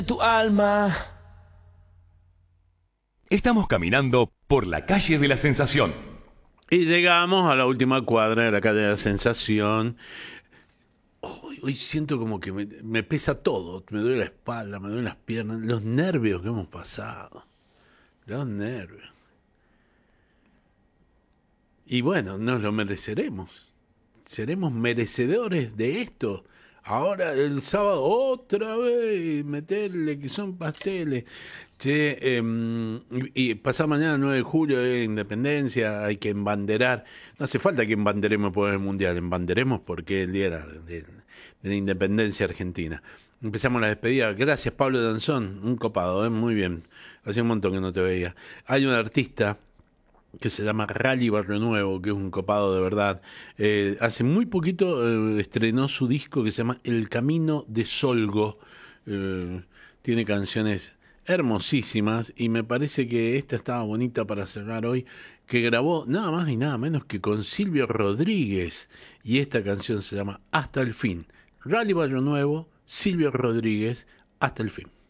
Tu alma. Estamos caminando por la calle de la Sensación. Y llegamos a la última cuadra de la calle de la Sensación. Hoy siento como que me pesa todo. Me duele la espalda, me duelen las piernas, los nervios que hemos pasado. Los nervios. Y bueno, nos lo mereceremos. Seremos merecedores de esto. Ahora el sábado otra vez meterle que son pasteles. Che, y pasado mañana 9 de julio es Independencia, hay que embanderar. No hace falta que embanderemos por el Mundial, embanderemos porque es el día de la Independencia Argentina. Empezamos la despedida. Gracias, Pablo Danzón, un copado, muy bien. Hacía un montón que no te veía. Hay un artista que se llama Rally Barrio Nuevo, que es un copado de verdad. Hace muy poquito estrenó su disco que se llama El Camino de Solgo. Tiene canciones hermosísimas y me parece que esta estaba bonita para cerrar hoy, que grabó nada más y nada menos que con Silvio Rodríguez, y esta canción se llama Hasta el Fin. Rally Barrio Nuevo, Silvio Rodríguez, Hasta el Fin.